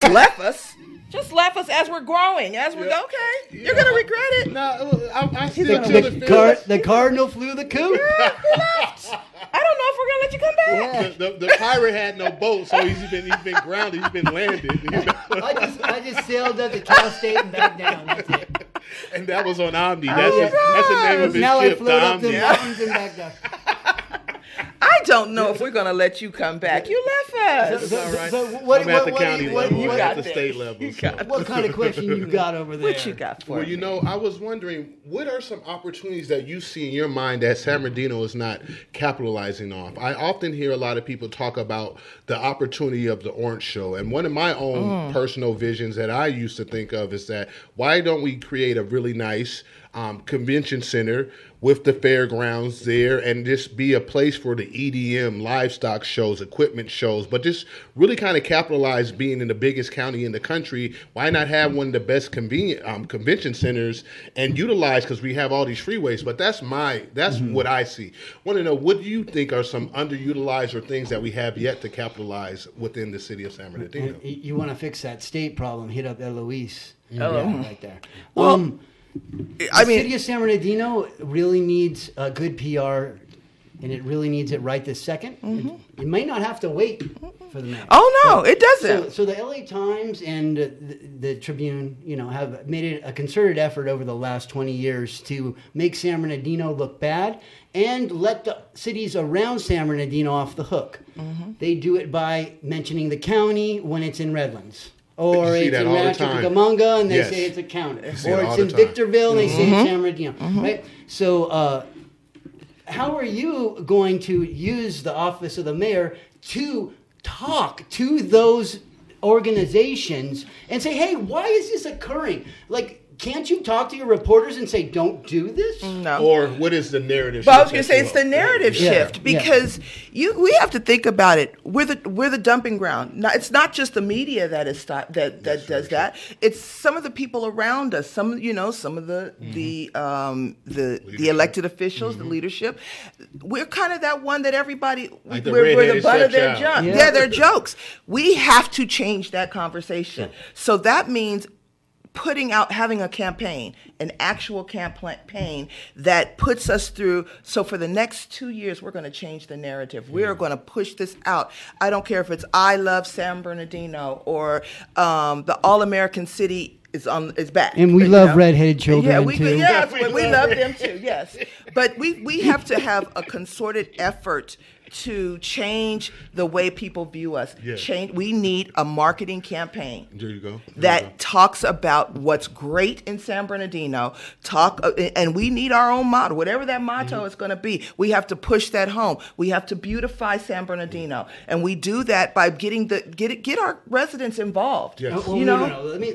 left us. Just left us as we're growing, as we go. Okay, you're gonna regret it. No, I still The cardinal flew the coop. He left. I don't know if we're gonna let you come back. The pirate had no boat, so he's been grounded. He's been landed. I just sailed up to Cal State and back down. That's it. And that was on Omni. That's the name of his Now ship. I float up the mountains and back down. I don't know if we're gonna let you come back. You left us. All right. So what, I'm at the what, county what, level. you I'm got at the this. state level. You got what kind of question you got over there? What you got for Well, me? you know, I was wondering, what are some opportunities that you see in your mind that San Bernardino is not capitalizing off? I often hear a lot of people talk about the opportunity of the Orange Show. And one of my own personal visions that I used to think of is that why don't we create a really nice convention center with the fairgrounds there and just be a place for the EDM, livestock shows, equipment shows, but just really kind of capitalize being in the biggest county in the country. Why not have one of the best convention centers and utilize, because we have all these freeways, but that's what I see. Want to know, what do you think are some underutilized or things that we have yet to capitalize within the city of San Bernardino? And you want to fix that state problem, hit up Eloise. Right there. Well, The city of San Bernardino really needs a good PR, and it really needs it right this second. It may not have to wait for the mayor. Oh no, it doesn't. So the LA Times and the Tribune, have made it a concerted effort over the last 20 years to make San Bernardino look bad and let the cities around San Bernardino off the hook. They do it by mentioning the county when it's in Redlands. Or it's in Rancho Cucamonga, and they say it's a county. Or it's in Victorville, and they say it's San Bernardino. Right? So how are you going to use the office of the mayor to talk to those organizations and say, hey, why is this occurring? Like, can't you talk to your reporters and say, don't do this? No. Or what is the narrative But shift? I was going to say it's the narrative shift because we have to think about it. We're the dumping ground. It's not just the media that does that. It's some of the people around us. Some of the elected officials, the leadership. We're kind of that one that everybody we're the butt of their jokes. Yeah, their jokes. We have to change that conversation. So that means having a campaign, an actual campaign that puts us through. So for the next 2 years, we're going to change the narrative. We are going to push this out. I don't care if it's I Love San Bernardino or the All-American City is back. And we love redheaded children too. We love them too, yes. But we have to have a concerted effort to change the way people view us. We need a marketing campaign. There you go. That talks about what's great in San Bernardino. And we need our own motto, whatever that motto is going to be. We have to push that home. We have to beautify San Bernardino, and we do that by get our residents involved. Yes. No. Let me